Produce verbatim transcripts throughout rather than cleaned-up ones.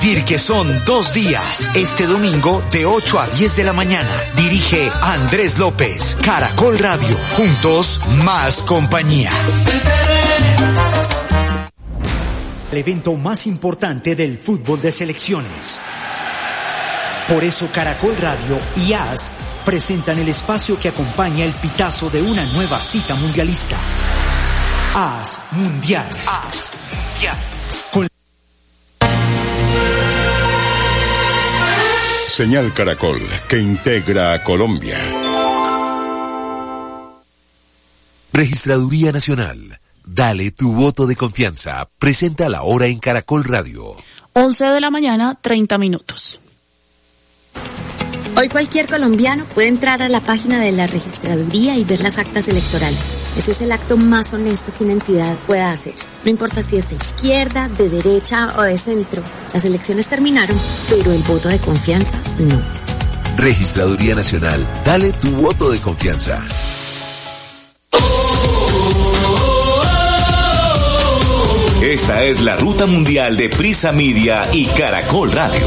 Que son dos días, este domingo de ocho a diez de la mañana. Dirige Andrés López. Caracol Radio. Juntos, más compañía. El evento más importante del fútbol de selecciones. Por eso Caracol Radio y A S presentan el espacio que acompaña el pitazo de una nueva cita mundialista. A S Mundial. A S Mundial. Señal Caracol, que integra a Colombia. Registraduría Nacional. Dale tu voto de confianza. Presenta la hora en Caracol Radio. once de la mañana, treinta minutos. Hoy cualquier colombiano puede entrar a la página de la registraduría y ver las actas electorales. Eso es el acto más honesto que una entidad pueda hacer. No importa si es de izquierda, de derecha o de centro. Las elecciones terminaron, pero el voto de confianza no. Registraduría Nacional. Dale tu voto de confianza. Esta es la ruta mundial de Prisa Media y Caracol Radio.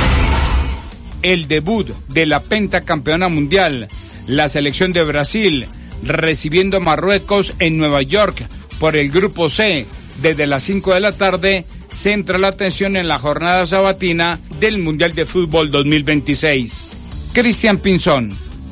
El debut de la pentacampeona mundial, la selección de Brasil, recibiendo a Marruecos en Nueva York por el Grupo C. Desde las cinco de la tarde, centra la atención en la jornada sabatina del Mundial de Fútbol dos mil veintiséis. Cristian Pinzón.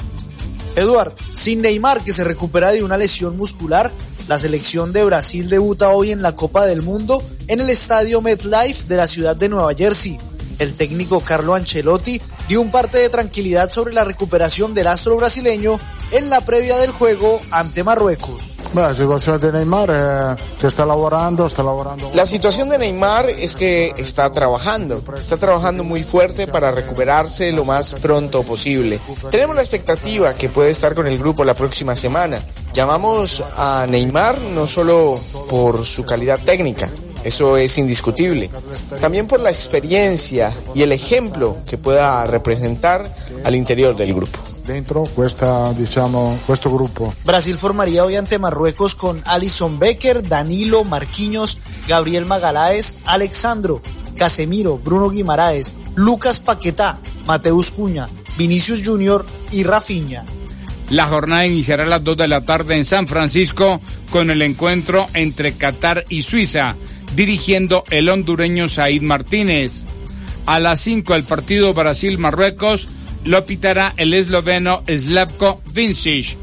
Eduard, sin Neymar, que se recupera de una lesión muscular, la selección de Brasil debuta hoy en la Copa del Mundo en el estadio MetLife de la ciudad de Nueva Jersey. El técnico Carlo Ancelotti dio un parte de tranquilidad sobre la recuperación del astro brasileño en la previa del juego ante Marruecos. La situación de Neymar, eh, que está laborando, está laborando. La situación de Neymar es que está trabajando, está trabajando muy fuerte para recuperarse lo más pronto posible. Tenemos la expectativa que puede estar con el grupo la próxima semana. Llamamos a Neymar no solo por su calidad técnica, eso es indiscutible, también por la experiencia y el ejemplo que pueda representar al interior del grupo. Dentro questa, diciamo, questo grupo. Brasil formaría hoy ante Marruecos con Alisson Becker, Danilo, Marquinhos, Gabriel Magaláes, Alexandro, Casemiro, Bruno Guimaraes, Lucas Paquetá, Mateus Cunha, Vinicius Junior y Rafinha. La jornada iniciará a las dos de la tarde en San Francisco con el encuentro entre Qatar y Suiza, dirigiendo el hondureño Said Martínez. A las cinco el partido Brasil-Marruecos lo pitará el esloveno Slavko Vincic.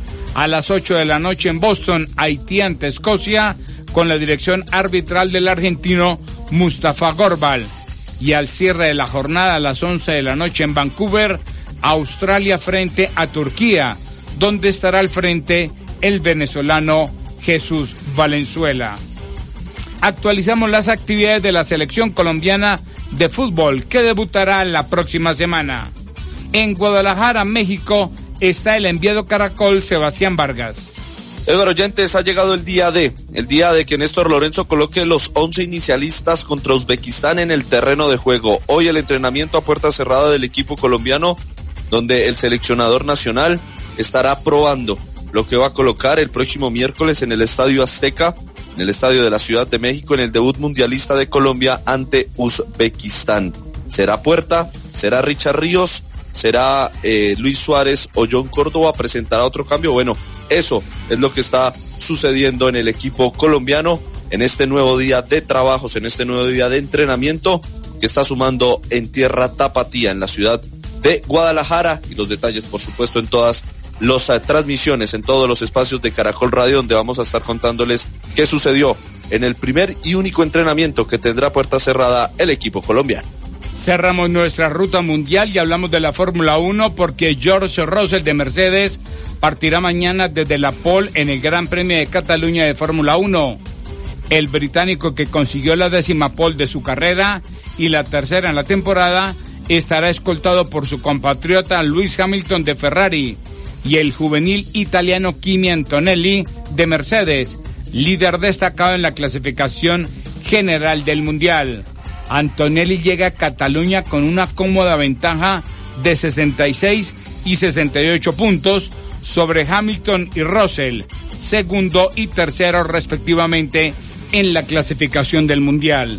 A las ocho de la noche en Boston, Haití ante Escocia, con la dirección arbitral del argentino Mustafa Gorbal. Y al cierre de la jornada a las once de la noche en Vancouver, Australia frente a Turquía, donde estará al frente el venezolano Jesús Valenzuela. Actualizamos las actividades de la selección colombiana de fútbol, que debutará la próxima semana. En Guadalajara, México, está el enviado Caracol Sebastián Vargas. Eduardo Oyentes, ha llegado el día de, el día de que Néstor Lorenzo coloque los once inicialistas contra Uzbekistán en el terreno de juego. Hoy el entrenamiento a puerta cerrada del equipo colombiano, donde el seleccionador nacional estará probando lo que va a colocar el próximo miércoles en el Estadio Azteca, en el Estadio de la Ciudad de México, en el debut mundialista de Colombia ante Uzbekistán. ¿Será Puerta? ¿Será Richard Ríos? ¿Será eh, Luis Suárez o John Córdoba? ¿Presentará otro cambio? Bueno, eso es lo que está sucediendo en el equipo colombiano en este nuevo día de trabajos, en este nuevo día de entrenamiento que está sumando en tierra tapatía, en la ciudad de Guadalajara, y los detalles, por supuesto, en todas las uh, transmisiones, en todos los espacios de Caracol Radio, donde vamos a estar contándoles qué sucedió en el primer y único entrenamiento que tendrá puerta cerrada el equipo colombiano. Cerramos nuestra ruta mundial y hablamos de la Fórmula uno porque George Russell de Mercedes partirá mañana desde la pole en el Gran Premio de Cataluña de Fórmula uno. El británico, que consiguió la décima pole de su carrera y la tercera en la temporada, estará escoltado por su compatriota Lewis Hamilton de Ferrari y el juvenil italiano Kimi Antonelli de Mercedes, líder destacado en la clasificación general del Mundial. Antonelli llega a Cataluña con una cómoda ventaja de sesenta y seis y sesenta y ocho puntos sobre Hamilton y Russell, segundo y tercero respectivamente en la clasificación del Mundial.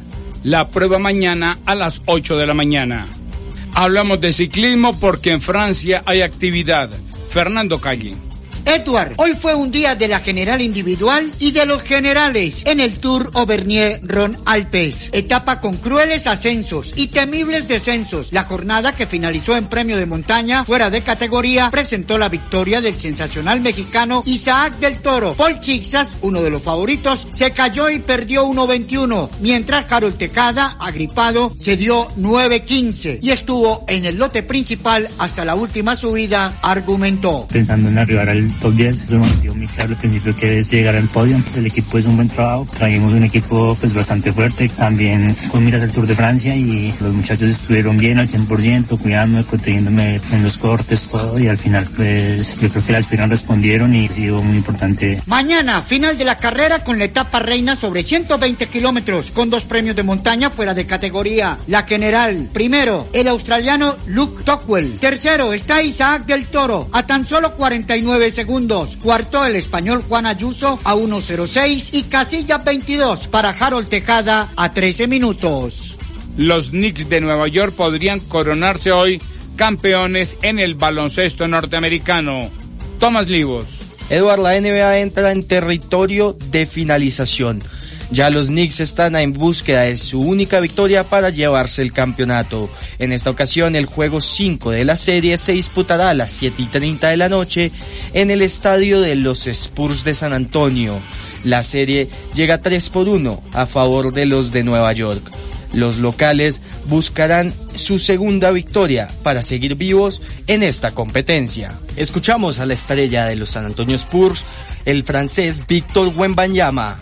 La prueba mañana a las ocho de la mañana. Hablamos de ciclismo porque en Francia hay actividad. Fernando Calle. Edward, hoy fue un día de la general individual y de los generales en el Tour Auvergne-Rhône-Alpes. Etapa con crueles ascensos y temibles descensos. La jornada, que finalizó en premio de montaña fuera de categoría, presentó la victoria del sensacional mexicano Isaac del Toro. Paul Chixas, uno de los favoritos, se cayó y perdió uno veinte-uno, mientras Harold Tejada, agripado, se dio nueve quince y estuvo en el lote principal hasta la última subida, argumentó. Pensando en arribar al top diez, es un objetivo muy claro al principio, que es llegar al podio. El equipo hizo un buen trabajo, trajimos un equipo pues bastante fuerte, también con miras al Tour de Francia, y los muchachos estuvieron bien al cien por ciento, cuidándome, protegiéndome en los cortes, todo, y al final pues yo creo que las piernas respondieron y ha sido muy importante. Mañana, final de la carrera con la etapa reina sobre ciento veinte kilómetros, con dos premios de montaña fuera de categoría. La general, primero, el australiano Luke Tocqueville. Tercero está Isaac del Toro, a tan solo cuarenta y nueve segundos. Cuarto, el español Juan Ayuso a uno cero seis y casilla veintidós para Harold Tejada a trece minutos. Los Knicks de Nueva York podrían coronarse hoy campeones en el baloncesto norteamericano. Tomás Livos. Eduard, la N B A entra en territorio de finalización. Ya los Knicks están en búsqueda de su única victoria para llevarse el campeonato. En esta ocasión, el juego cinco de la serie se disputará a las siete y treinta de la noche en el estadio de los Spurs de San Antonio. La serie llega tres por uno a favor de los de Nueva York. Los locales buscarán su segunda victoria para seguir vivos en esta competencia. Escuchamos a la estrella de los San Antonio Spurs, el francés Victor Wembanyama.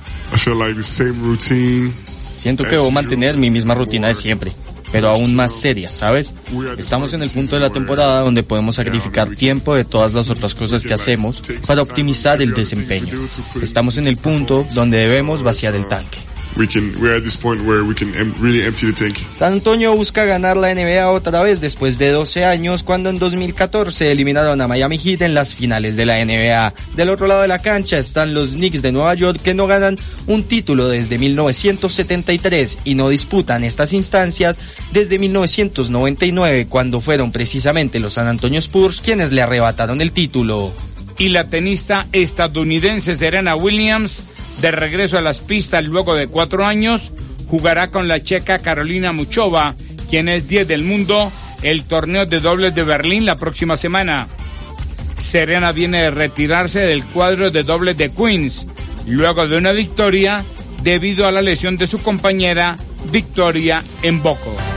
Siento que debo mantener mi misma rutina de siempre, pero aún más seria, ¿sabes? Estamos en el punto de la temporada donde podemos sacrificar tiempo de todas las otras cosas que hacemos para optimizar el desempeño. Estamos en el punto donde debemos vaciar el tanque. We can, we're at this point where we can em, really empty the tank. San Antonio busca ganar la N B A otra vez después de doce años, cuando en dos mil catorce eliminaron a Miami Heat en las finales de la N B A. Del otro lado de la cancha están los Knicks de Nueva York, que no ganan un título desde mil novecientos setenta y tres y no disputan estas instancias desde mil novecientos noventa y nueve, cuando fueron precisamente los San Antonio Spurs quienes le arrebataron el título. Y la tenista estadounidense Serena Williams, de regreso a las pistas luego de cuatro años, jugará con la checa Carolina Muchova, quien es diez del mundo, el torneo de dobles de Berlín la próxima semana. Serena viene de retirarse del cuadro de dobles de Queens, luego de una victoria debido a la lesión de su compañera Victoria Mboko.